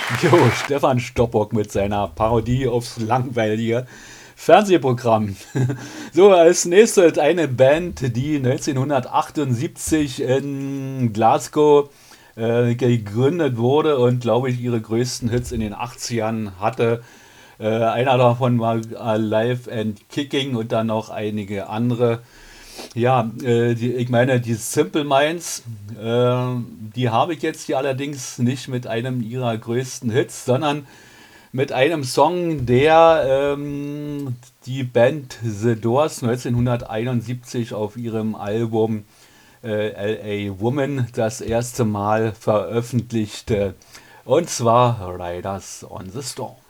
Jo, Stefan Stoppock mit seiner Parodie aufs langweilige Fernsehprogramm. So, als nächstes eine Band, die 1978 in Glasgow gegründet wurde und, glaube ich, ihre größten Hits in den 80ern hatte. Einer davon war Alive and Kicking und dann noch einige andere. Ja, ich meine, die Simple Minds, die habe ich jetzt hier allerdings nicht mit einem ihrer größten Hits, sondern mit einem Song, der die Band The Doors 1971 auf ihrem Album LA Woman das erste Mal veröffentlichte. Und zwar Riders on the Storm.